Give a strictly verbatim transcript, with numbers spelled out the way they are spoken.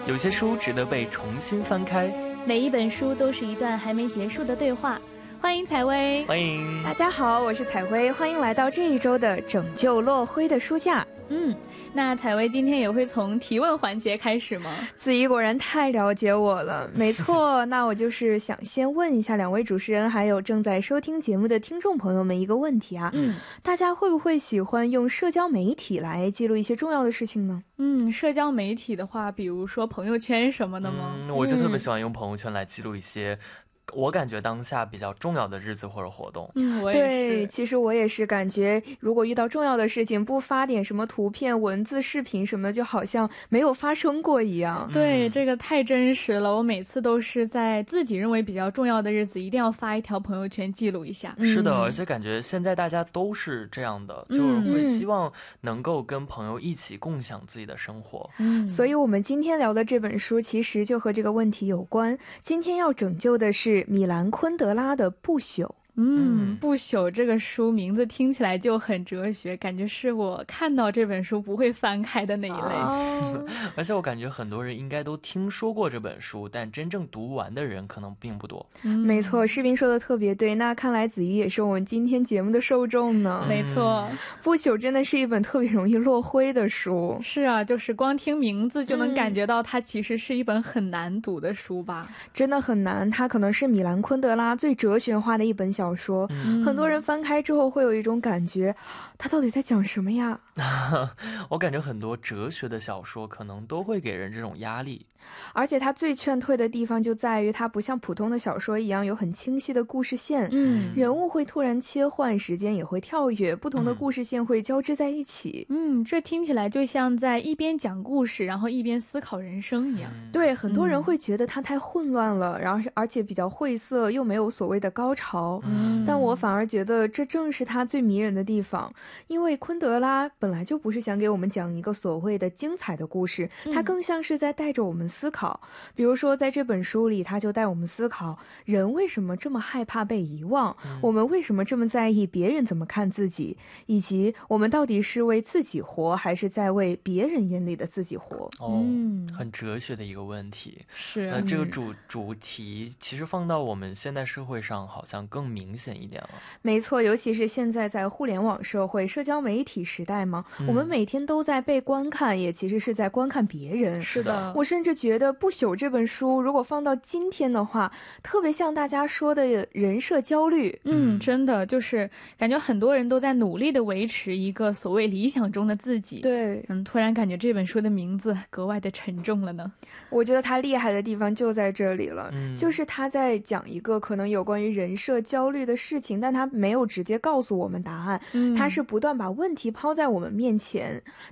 有些书值得被重新翻开， 每一本书都是一段还没结束的对话。欢迎采薇， 欢迎大家好，我是采薇，欢迎来到这一周的拯救落灰的书架。 嗯，那采薇今天也会从提问环节开始吗？ 子怡果然太了解我了。没错，那我就是想先问一下两位主持人还有正在收听节目的听众朋友们一个问题啊， 嗯， 大家会不会喜欢用社交媒体来记录一些重要的事情呢？ 嗯，社交媒体的话，比如说朋友圈什么的吗？ 嗯，我就特别喜欢用朋友圈来记录一些我感觉当下比较重要的日子或者活动。 嗯，我也是。 对，其实我也是感觉如果遇到重要的事情不发点什么图片文字视频什么的，就好像没有发生过一样。 对，这个太真实了，我每次都是在自己认为比较重要的日子一定要发一条朋友圈记录一下。 是的，而且感觉现在大家都是这样的，嗯，就是会希望能够跟朋友一起共享自己的生活。 嗯，所以我们今天聊的这本书其实就和这个问题有关。今天要拯救的是米兰昆德拉的《不朽》。 嗯，不朽这个书名字听起来就很哲学，感觉是我看到这本书不会翻开的那一类。 哦， 而且我感觉很多人应该都听说过这本书，但真正读完的人可能并不多。 嗯，没错，士兵说的特别对，那看来子怡也是我们今天节目的受众呢。 没错， 不朽真的是一本特别容易落灰的书。 是啊，就是光听名字就能感觉到它其实是一本很难读的书吧。 嗯，真的很难，它可能是米兰昆德拉最哲学化的一本小说。嗯，很多人翻开之后会有一种感觉，他到底在讲什么呀？ 我感觉很多哲学的小说可能都会给人这种压力， 而且它最劝退的地方就在于它不像普通的小说一样有很清晰的故事线。 嗯， 人物会突然切换，时间也会跳跃，不同的故事线会交织在一起。 嗯，这听起来就像在一边讲故事然后一边思考人生一样。 嗯，对，很多人会觉得它太混乱了，然后而且比较晦涩，又没有所谓的高潮。 嗯， 但我反而觉得这正是它最迷人的地方，因为昆德拉本来就不是想给我们讲一个所谓的精彩的故事，它更像是在带着我们思考。比如说在这本书里，他就带我们思考人为什么这么害怕被遗忘，嗯，我们为什么这么在意别人怎么看自己，以及我们到底是为自己活还是在为别人眼里的自己活。 哦，嗯，很哲学的一个问题。 是， 那这个主主题其实放到我们现代社会上好像更明显一点了。 没错，尤其是现在在互联网社会社交媒体时代嘛，嗯，我们每天都在被观看，也其实是在观看别人。 是的， 我甚至觉得《不朽》这本书如果放到今天的话，特别像大家说的人设焦虑。 嗯，真的就是感觉很多人都在努力的维持一个所谓理想中的自己。 对， 嗯，突然感觉这本书的名字格外的沉重了呢。 我觉得他厉害的地方就在这里了， 嗯， 就是他在讲一个可能有关于人设焦虑的事情，但他没有直接告诉我们答案，嗯，他是不断把问题抛在我们面前。